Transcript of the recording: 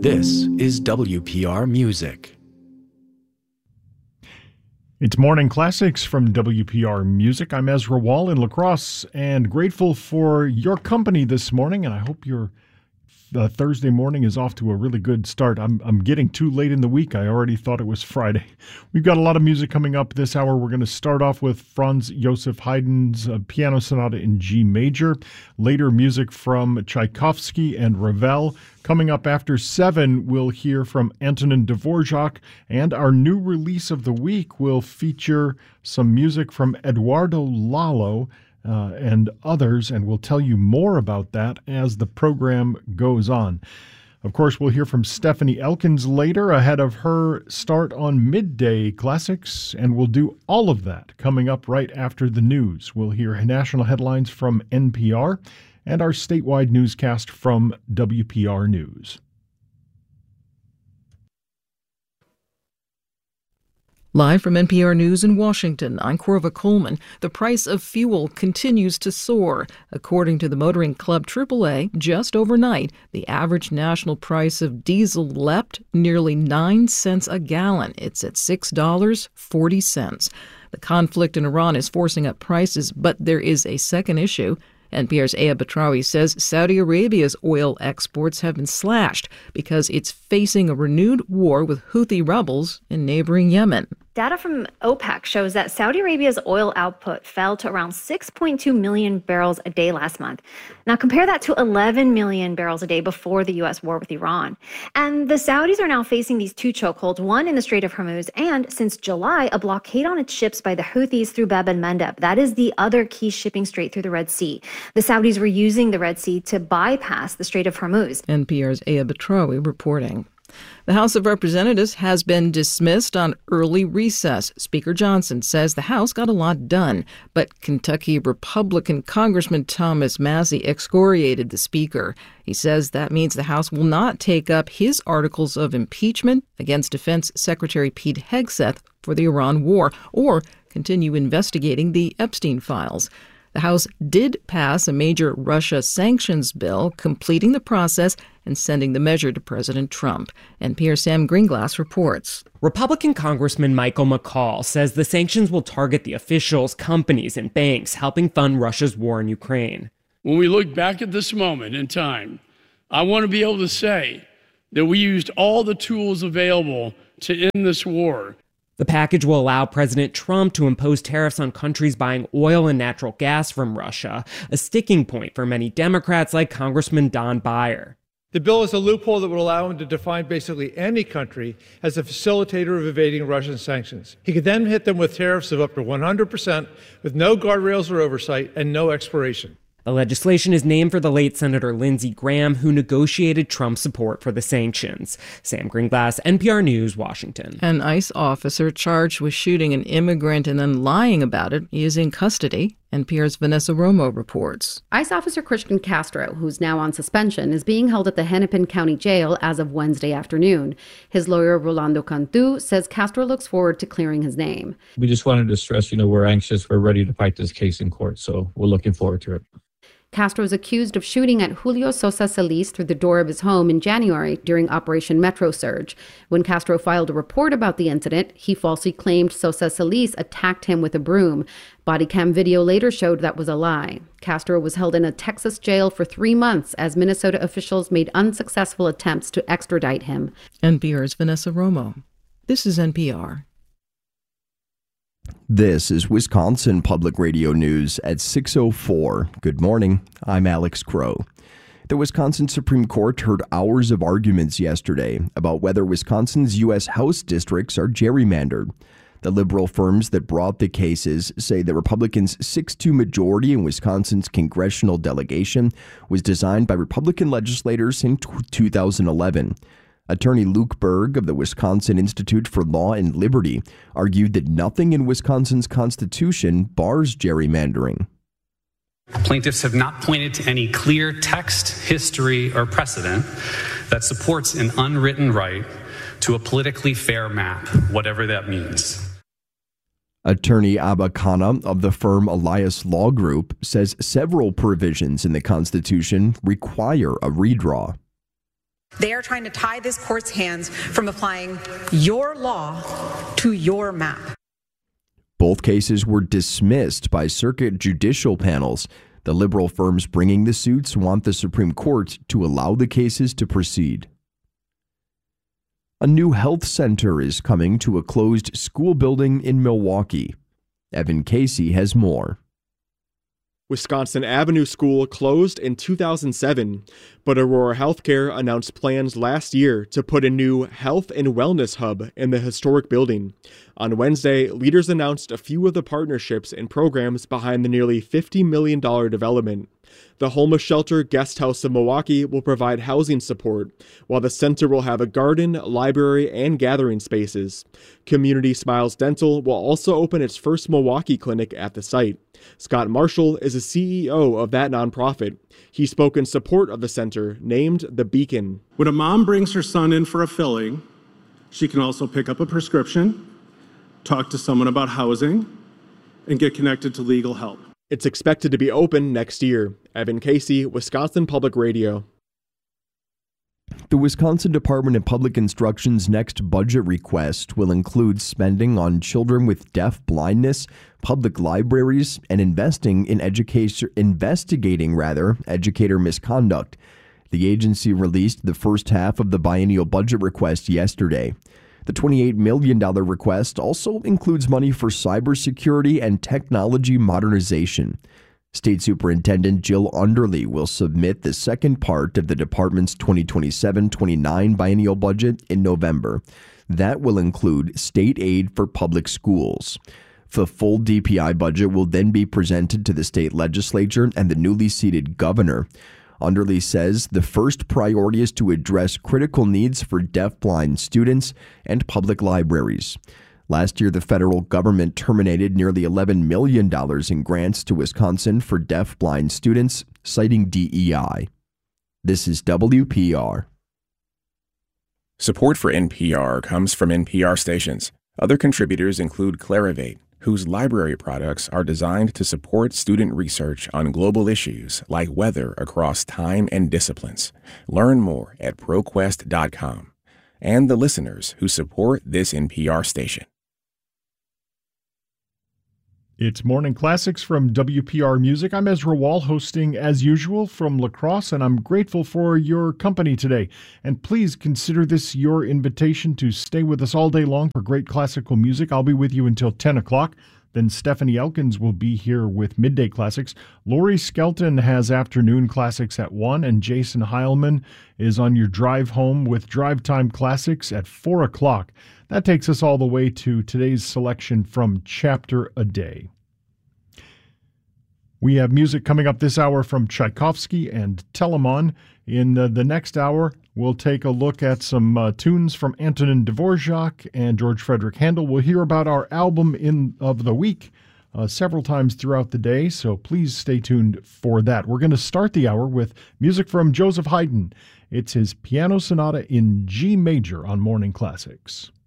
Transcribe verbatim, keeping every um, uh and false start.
This is W P R Music. It's Morning Classics from W P R Music. I'm Ezra Wall in La Crosse and grateful for your company this morning, and I hope your uh, Thursday morning is off to a really good start. I'm I'm getting too late in the week. I already thought it was Friday. We've got a lot of music coming up this hour. We're going to start off with Franz Josef Haydn's uh, Piano Sonata in G Major. Later, music from Tchaikovsky and Ravel. Coming up after seven, we'll hear from Antonin Dvorak, and our new release of the week will feature some music from Eduardo Lalo uh, and others, and we'll tell you more about that as the program goes on. Of course, we'll hear from Stephanie Elkins later ahead of her start on Midday Classics, and we'll do all of that coming up right after the news. We'll hear national headlines from N P R and our statewide newscast from W P R News. Live from N P R News in Washington, I'm Corva Coleman. The price of fuel continues to soar. According to the Motoring Club triple A, just overnight, the average national price of diesel leapt nearly nine cents a gallon. It's at six dollars and forty cents. The conflict in Iran is forcing up prices, but there is a second issue. N P R's Aya Batrawi says Saudi Arabia's oil exports have been slashed because it's facing a renewed war with Houthi rebels in neighboring Yemen. Data from OPEC shows that Saudi Arabia's oil output fell to around six point two million barrels a day last month. Now compare that to eleven million barrels a day before the U S war with Iran. And the Saudis are now facing these two chokeholds, one in the Strait of Hormuz, and since July, a blockade on its ships by the Houthis through Bab el-Mandeb. That is the other key shipping strait through the Red Sea. The Saudis were using the Red Sea to bypass the Strait of Hormuz. N P R's Aya Batrawi reporting. The House of Representatives has been dismissed on early recess. Speaker Johnson says the House got a lot done, but Kentucky Republican Congressman Thomas Massie excoriated the Speaker. He says that means the House will not take up his articles of impeachment against Defense Secretary Pete Hegseth for the Iran war or continue investigating the Epstein files. The House did pass a major Russia sanctions bill, completing the process and sending the measure to President Trump. N P R's Sam Greenglass reports. Republican Congressman Michael McCaul says the sanctions will target the officials, companies, and banks helping fund Russia's war in Ukraine. When we look back at this moment in time, I want to be able to say that we used all the tools available to end this war. The package will allow President Trump to impose tariffs on countries buying oil and natural gas from Russia, a sticking point for many Democrats like Congressman Don Beyer. The bill is a loophole that would allow him to define basically any country as a facilitator of evading Russian sanctions. He could then hit them with tariffs of up to one hundred percent with no guardrails or oversight and no expiration. The legislation is named for the late Senator Lindsey Graham, who negotiated Trump's support for the sanctions. Sam Greenglass, N P R News, Washington. An ICE officer charged with shooting an immigrant and then lying about it is in custody. N P R's Vanessa Romo reports. ICE officer Christian Castro, who's now on suspension, is being held at the Hennepin County Jail as of Wednesday afternoon. His lawyer, Rolando Cantu, says Castro looks forward to clearing his name. We just wanted to stress, you know, we're anxious. We're ready to fight this case in court, so we're looking forward to it. Castro is accused of shooting at Julio Sosa Solis through the door of his home in January during Operation Metro Surge. When Castro filed a report about the incident, he falsely claimed Sosa Solis attacked him with a broom. Body cam video later showed that was a lie. Castro was held in a Texas jail for three months as Minnesota officials made unsuccessful attempts to extradite him. N P R's Vanessa Romo. This is N P R. This is Wisconsin Public Radio News at six oh four. Good morning. I'm Alex Crow. The Wisconsin Supreme Court heard hours of arguments yesterday about whether Wisconsin's U S House districts are gerrymandered. The liberal firms that brought the cases say the Republicans' six two majority in Wisconsin's congressional delegation was designed by Republican legislators in two thousand eleven. Attorney Luke Berg of the Wisconsin Institute for Law and Liberty argued that nothing in Wisconsin's constitution bars gerrymandering. Plaintiffs have not pointed to any clear text, history, or precedent that supports an unwritten right to a politically fair map, whatever that means. Attorney Abba Khanna of the firm Elias Law Group says several provisions in the Constitution require a redraw. They are trying to tie this court's hands from applying your law to your map. Both cases were dismissed by circuit judicial panels. The liberal firms bringing the suits want the Supreme Court to allow the cases to proceed. A new health center is coming to a closed school building in Milwaukee. Evan Casey has more. Wisconsin Avenue School closed in two thousand seven, but Aurora Healthcare announced plans last year to put a new health and wellness hub in the historic building. On Wednesday, leaders announced a few of the partnerships and programs behind the nearly fifty million dollars development. The Homeless Shelter Guest House of Milwaukee will provide housing support, while the center will have a garden, library, and gathering spaces. Community Smiles Dental will also open its first Milwaukee clinic at the site. Scott Marshall is a C E O of that nonprofit. He spoke in support of the center, named The Beacon. When a mom brings her son in for a filling, she can also pick up a prescription, talk to someone about housing, and get connected to legal help. It's expected to be open next year. Evan Casey, Wisconsin Public Radio. The Wisconsin Department of Public Instruction's next budget request will include spending on children with deaf blindness, public libraries, and investing in education, investigating rather, educator misconduct. The agency released the first half of the biennial budget request yesterday. The twenty-eight million dollars request also includes money for cybersecurity and technology modernization. State Superintendent Jill Underly will submit the second part of the department's twenty twenty-seven twenty-nine biennial budget in November. That will include state aid for public schools. The full D P I budget will then be presented to the state legislature and the newly seated governor. Underly says the first priority is to address critical needs for deafblind students and public libraries. Last year, the federal government terminated nearly eleven million dollars in grants to Wisconsin for deafblind students, citing D E I. This is W P R. Support for N P R comes from N P R stations. Other contributors include Clarivate, whose library products are designed to support student research on global issues like weather across time and disciplines. Learn more at ProQuest dot com. And the listeners who support this N P R station. It's Morning Classics from W P R Music. I'm Ezra Wall, hosting as usual from La Crosse, and I'm grateful for your company today. And please consider this your invitation to stay with us all day long for great classical music. I'll be with you until ten o'clock. Then Stephanie Elkins will be here with Midday Classics. Lori Skelton has Afternoon Classics at one, and Jason Heilman is on your drive home with Drive Time Classics at four o'clock. That takes us all the way to today's selection from Chapter a Day. We have music coming up this hour from Tchaikovsky and Telemann. In uh, the next hour, we'll take a look at some uh, tunes from Antonin Dvorak and George Frederick Handel. We'll hear about our album in of the week uh, several times throughout the day, so please stay tuned for that. We're going to start the hour with music from Joseph Haydn. It's his Piano Sonata in G major on Morning Classics.